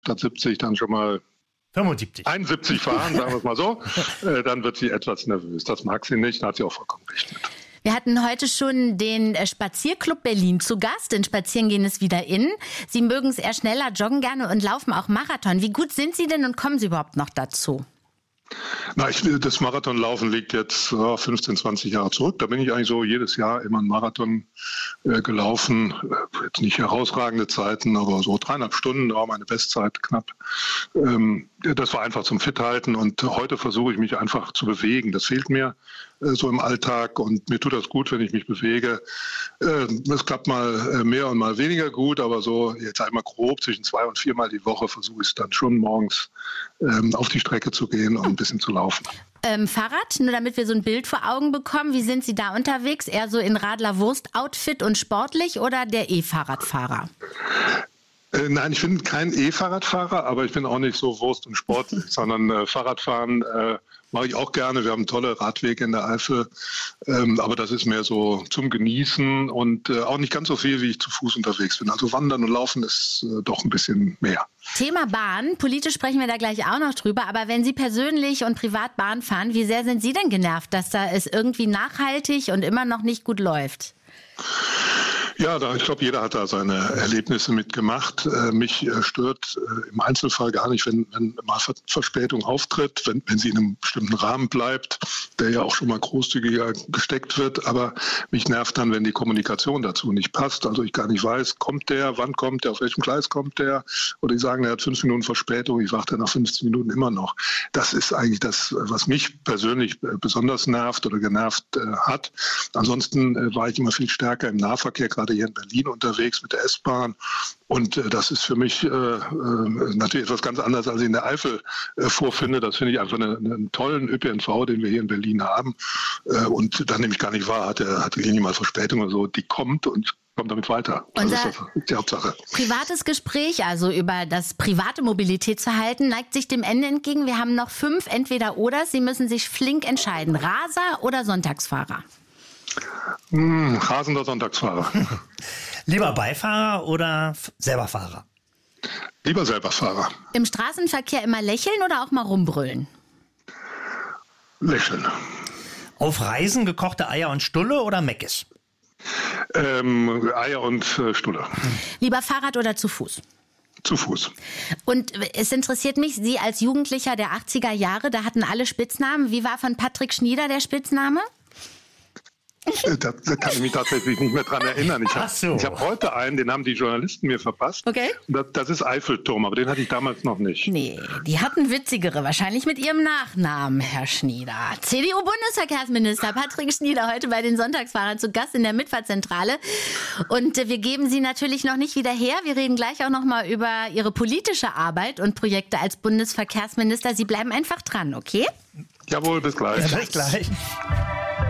statt 70 dann schon mal 75. 71 fahren, sagen wir es mal so, dann wird sie etwas nervös. Das mag sie nicht, da hat sie auch vollkommen recht mit. Wir hatten heute schon den Spazierclub Berlin zu Gast. Denn spazieren gehen ist wieder in. Sie mögen es eher schneller, joggen gerne und laufen auch Marathon. Wie gut sind Sie denn und kommen Sie überhaupt noch dazu? Das Marathonlaufen liegt jetzt 15, 20 Jahre zurück. Da bin ich eigentlich so jedes Jahr immer einen Marathon gelaufen. Jetzt nicht herausragende Zeiten, aber so 3,5 Stunden war meine Bestzeit knapp. Das war einfach zum Fithalten und heute versuche ich mich einfach zu bewegen. Das fehlt mir so im Alltag und mir tut das gut, wenn ich mich bewege. Es klappt mal mehr und mal weniger gut, aber so jetzt einmal grob zwischen 2- und 4-mal die Woche versuche ich es dann schon morgens auf die Strecke zu gehen und ein bisschen zu laufen. Fahrrad, nur damit wir so ein Bild vor Augen bekommen. Wie sind Sie da unterwegs? Eher so in Radler-Wurst-Outfit und sportlich oder der E-Fahrradfahrer? Nein, ich bin kein E-Fahrradfahrer, aber ich bin auch nicht so Wurst und sportlich, sondern Fahrradfahren mache ich auch gerne. Wir haben tolle Radwege in der Eifel, aber das ist mehr so zum Genießen und auch nicht ganz so viel, wie ich zu Fuß unterwegs bin. Also Wandern und Laufen ist doch ein bisschen mehr. Thema Bahn. Politisch sprechen wir da gleich auch noch drüber. Aber wenn Sie persönlich und privat Bahn fahren, wie sehr sind Sie denn genervt, dass da es irgendwie nachhaltig und immer noch nicht gut läuft? Ja, ich glaube, jeder hat da seine Erlebnisse mitgemacht. Mich stört im Einzelfall gar nicht, wenn mal Verspätung auftritt, wenn sie in einem bestimmten Rahmen bleibt, der ja auch schon mal großzügiger gesteckt wird. Aber mich nervt dann, wenn die Kommunikation dazu nicht passt. Also ich gar nicht weiß, kommt der, wann kommt der, auf welchem Gleis kommt der? Oder die sagen, er hat 5 Minuten Verspätung, ich warte nach 15 Minuten immer noch. Das ist eigentlich das, was mich persönlich besonders nervt oder genervt hat. Ansonsten war ich immer viel stärker im Nahverkehr, gerade hier in Berlin unterwegs mit der S-Bahn. Und das ist für mich natürlich etwas ganz anderes, als ich in der Eifel vorfinde. Das finde ich einfach einen tollen ÖPNV, den wir hier in Berlin haben. Und dann nehme ich gar nicht wahr, hat die Linie mal Verspätung oder so. Die kommt und kommt damit weiter. Das ist die Hauptsache. Privates Gespräch, also über das private Mobilität zu halten, neigt sich dem Ende entgegen. Wir haben noch 5 Entweder-Oders. Sie müssen sich flink entscheiden. Raser oder Sonntagsfahrer? Rasender Sonntagsfahrer. Lieber Beifahrer oder selber Fahrer? Lieber selber Fahrer. Im Straßenverkehr immer lächeln oder auch mal rumbrüllen? Lächeln. Auf Reisen gekochte Eier und Stulle oder Meckes? Eier und Stulle. Lieber Fahrrad oder zu Fuß? Zu Fuß. Und es interessiert mich, Sie als Jugendlicher der 80er Jahre, da hatten alle Spitznamen. Wie war von Patrick Schnieder der Spitzname? Da kann ich mich tatsächlich nicht mehr dran erinnern. Ich habe heute einen, den haben die Journalisten mir verpasst. Okay. Das ist Eiffelturm, aber den hatte ich damals noch nicht. Nee, die hatten witzigere, wahrscheinlich mit ihrem Nachnamen, Herr Schnieder. CDU-Bundesverkehrsminister Patrick Schnieder heute bei den Sonntagsfahrern zu Gast in der Mitfahrzentrale. Und wir geben Sie natürlich noch nicht wieder her. Wir reden gleich auch noch mal über Ihre politische Arbeit und Projekte als Bundesverkehrsminister. Sie bleiben einfach dran, okay? Jawohl, bis gleich. Ja, bis gleich.